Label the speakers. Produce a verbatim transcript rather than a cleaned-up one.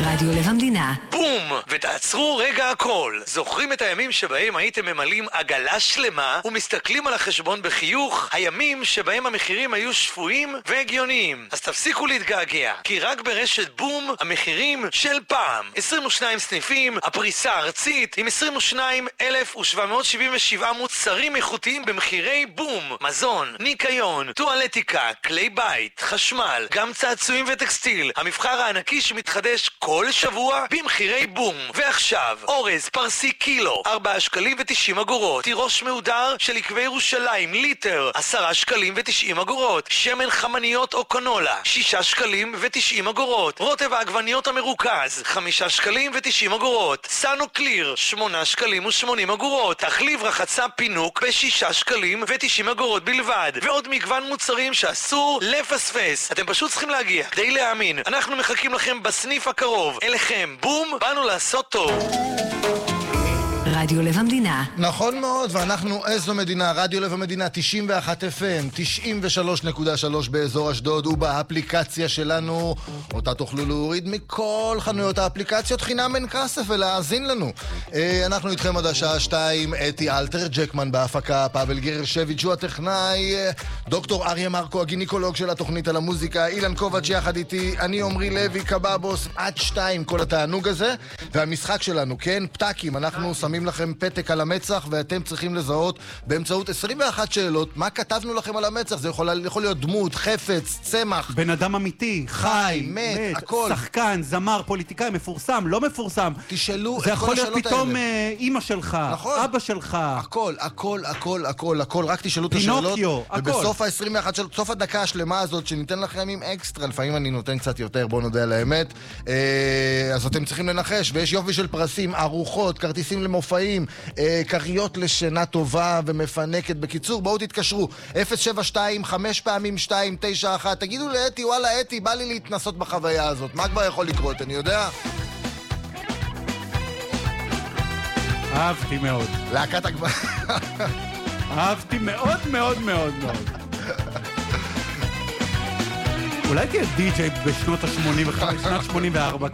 Speaker 1: רדיו לב המדינה.
Speaker 2: בום! ותעצרו רגע הכל. זוכרים את הימים שבהם הייתם ממלאים עגלה שלמה ומסתכלים על החשבון בחיוך? הימים שבהם המחירים היו שפויים והגיוניים. אז תפסיקו להתגעגע, כי רק ברשת בום המחירים של פעם. עשרים ושניים סניפים, הפריסה הארצית עם עשרים ושניים אלף ושבע מאות שבעים ושבעה מוצרים איכותיים במחירי בום. מזון, ניקיון, טואלטיקה, כלי בית, חשמל, גם צעצועים וטקסטיל. המבחר הענקי שמתחדש כל שבוע במחירי בום. ועכשיו, אורז פרסי קילו, ארבעה שקלים ותשעים אגורות. תירוש מהודר של עקבי ירושלים, ליטר, עשרה שקלים ותשעים אגורות. שמן חמניות או קנולה, שישה שקלים ותשעים אגורות. רוטב העגבניות המרוכז, חמישה שקלים ותשעים אגורות. סנו קליר, שמונה שקלים ושמונים אגורות. תחליב רחצה פינוק בשישה שקלים ותשעים אגורות בלבד. ועוד מגוון מוצרים שאסור לפספס. אתם פשוט צריכים להגיע כדי להאמין. אנחנו מחכים לכם בסניף הקרוב. אליכם, בום, באנו לעשות טוב.
Speaker 1: רדיו לב המדינה.
Speaker 3: נכון מאוד, ואנחנו איזו מדינה, רדיו לב המדינה, תשעים ואחת אף אם, תשעים ושלוש נקודה שלוש באזור אשדוד, ובאפליקציה שלנו, אותה תוכלו להוריד מכל חנויות האפליקציות חינם אין כסף ולהאזין לנו. אנחנו איתכם עד השעה שתיים, אתי אלתר, ג'קמן בהפקה, פאבל גרשביץ' הוא הטכנאי, דוקטור אריה מרקו, הגינקולוג של התוכנית על המוזיקה, אילן קובץ' יחד איתי, אני עומרי לוי, קבאבוס, עד שתיים, כל התענוג הזה, והמשחק שלנו, כן, פתקים, אנחנו שמים לכם פתק על המצח ואתם צריכים לזהות באמצעות עשרים ואחת שאלות מה כתבנו לכם על המצח. זה יכול, יכול להיות דמות, חפץ, צמח,
Speaker 4: בן אדם אמיתי, חי,
Speaker 3: מת,
Speaker 4: מת
Speaker 3: הכל.
Speaker 4: שחקן, זמר, פוליטיקאי, מפורסם, לא מפורסם.
Speaker 3: תשאלו
Speaker 4: זה
Speaker 3: את כל
Speaker 4: יכול להיות
Speaker 3: השאלות
Speaker 4: פתאום
Speaker 3: האלה.
Speaker 4: אמא שלך,
Speaker 3: נכון.
Speaker 4: אבא שלך,
Speaker 3: הכל, הכל, הכל, הכל, הכל, רק תשאלו את
Speaker 4: פינוקיו,
Speaker 3: השאלות.
Speaker 4: הכל.
Speaker 3: ובסוף ה-עשרים ואחת שאלות, סוף הדקה השלמה הזאת שניתן לכם עם אקסטרה, לפעמים אני נותן קצת יותר, בוא נודה על האמת. אז אתם צריכים לנחש, ויש יופי של פרסים, ארוחות, כרטיסים למופעים, קריות לשינה טובה ומפנקת. בקיצור, בואו תתקשרו אפס שבע שתיים חמש פעמים שתיים תשע אחת. תגידו לאתי, וואלה אתי, בא לי להתנסות בחוויה הזאת. מה כבר יכול לקרות, אני יודע?
Speaker 4: אהבתי מאוד.
Speaker 3: להקת הגבר...
Speaker 4: אהבתי מאוד מאוד מאוד מאוד. אולי תהיה די-ג'יי בשנות ה-שמונים וחמש, שנת שמונים וארבע